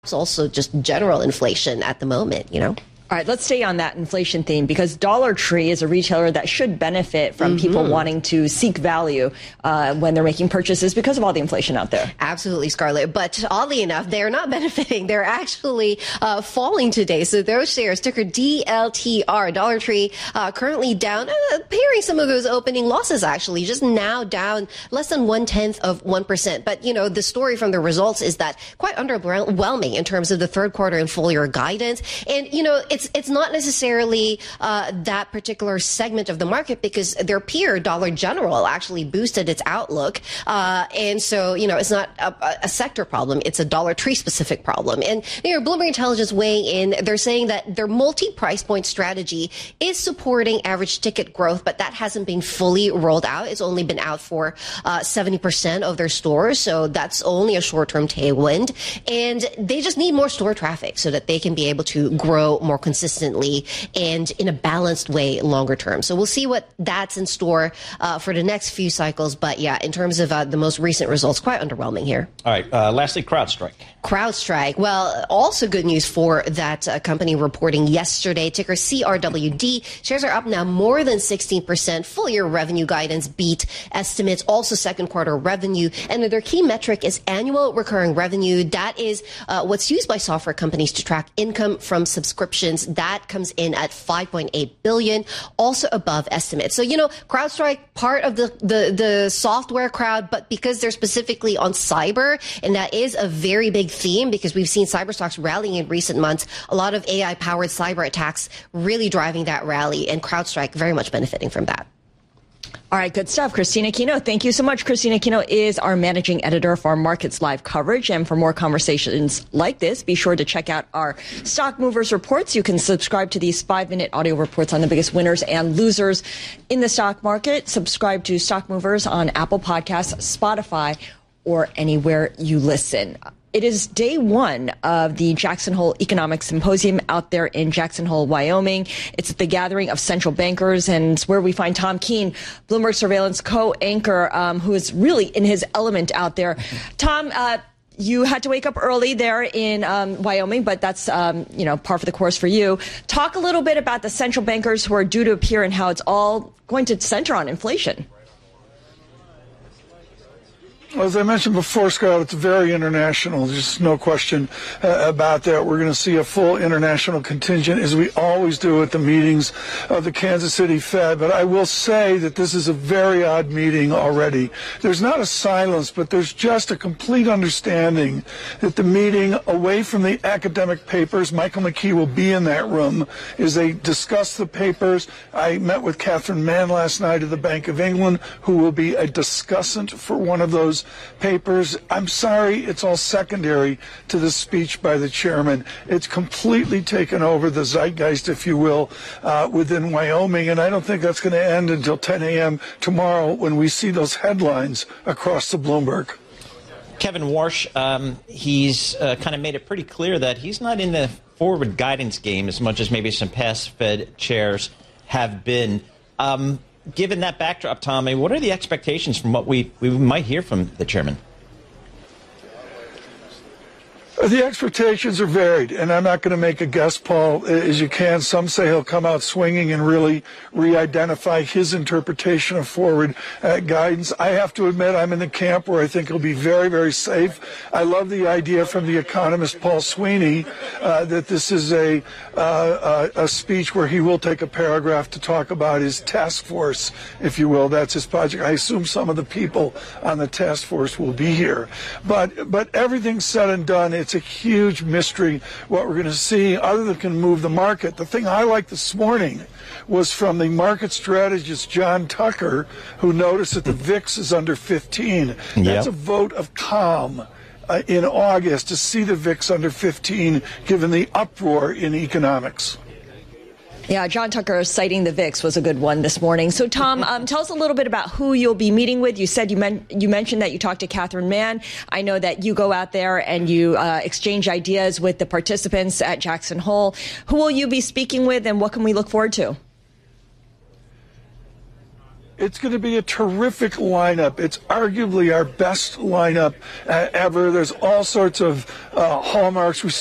It's also just general inflation at the moment, All right, let's stay on that inflation theme because Dollar Tree is a retailer that should benefit from people wanting to seek value when they're making purchases because of all the inflation out there. Absolutely, Scarlett. But oddly enough, they're not benefiting. They're actually falling today. So those shares, ticker DLTR, Dollar Tree, currently down, pairing some of those opening losses, actually, just now down less than 0.1%. But, the story from the results is that quite underwhelming in terms of the third quarter and full year guidance. And, it's not necessarily that particular segment of the market because their peer, Dollar General, actually boosted its outlook. And so, it's not a sector problem. It's a Dollar Tree specific problem. And, Bloomberg Intelligence weighing in, they're saying that their multi-price point strategy is supporting average ticket growth, but that hasn't been fully rolled out. It's only been out for 70% of their stores. So that's only a short-term tailwind. And they just need more store traffic so that they can be able to grow more consistently and in a balanced way longer term. So we'll see what that's in store for the next few cycles. But yeah, in terms of the most recent results, quite underwhelming here. All right. Lastly, CrowdStrike. CrowdStrike. Well, also good news for that company reporting yesterday. Ticker CRWD. Shares are up now more than 16%. Full year revenue guidance beat estimates. Also second quarter revenue. And their key metric is annual recurring revenue. That is what's used by software companies to track income from subscriptions. That comes in at $5.8 billion, also above estimates. So, CrowdStrike, part of the software crowd, but because they're specifically on cyber, and that is a very big theme because we've seen cyber stocks rallying in recent months, a lot of AI-powered cyber attacks really driving that rally, and CrowdStrike very much benefiting from that. All right, good stuff. Christina Aquino, thank you so much. Christina Aquino is our managing editor for our Markets Live coverage. And for more conversations like this, be sure to check out our Stock Movers reports. You can subscribe to these 5-minute audio reports on the biggest winners and losers in the stock market. Subscribe to Stock Movers on Apple Podcasts, Spotify, or anywhere you listen. It is day one of the Jackson Hole Economic Symposium out there in Jackson Hole, Wyoming. It's the gathering of central bankers, and it's where we find Tom Keene, Bloomberg Surveillance co-anchor, who is really in his element out there. Tom, you had to wake up early there in Wyoming, but that's, par for the course for you. Talk a little bit about the central bankers who are due to appear and how it's all going to center on inflation. Well, as I mentioned before, Scott, it's very international. There's no question about that. We're going to see a full international contingent, as we always do at the meetings of the Kansas City Fed. But I will say that this is a very odd meeting already. There's not a silence, but there's just a complete understanding that the meeting, away from the academic papers, Michael McKee will be in that room as they discuss the papers. I met with Catherine Mann last night of the Bank of England, who will be a discussant for one of those papers. I'm sorry, it's all secondary to the speech by the chairman. It's completely taken over the zeitgeist, if you will, within Wyoming, and I don't think that's going to end until 10 a.m. tomorrow when we see those headlines across the Bloomberg. Kevin Warsh, he's kind of made it pretty clear that he's not in the forward guidance game as much as maybe some past Fed chairs have been. Given that backdrop, Tommy, what are the expectations from what we might hear from the chairman? The expectations are varied, and I'm not going to make a guess, Paul, as you can. Some say he'll come out swinging and really re-identify his interpretation of forward guidance. I have to admit I'm in the camp where I think he'll be very, very safe. I love the idea from the economist Paul Sweeney that this is a speech where he will take a paragraph to talk about his task force, if you will. That's his project. I assume some of the people on the task force will be here. But everything's said and done. It's a huge mystery what we're going to see other than can move the market. The thing I liked this morning was from the market strategist John Tucker, who noticed that the VIX is under 15. That's a vote of calm in August to see the VIX under 15 given the uproar in economics. Yeah, John Tucker citing the VIX was a good one this morning. So, Tom, tell us a little bit about who you'll be meeting with. You said you mentioned that you talked to Catherine Mann. I know that you go out there and you exchange ideas with the participants at Jackson Hole. Who will you be speaking with, and what can we look forward to? It's going to be a terrific lineup. It's arguably our best lineup ever. There's all sorts of hallmarks. We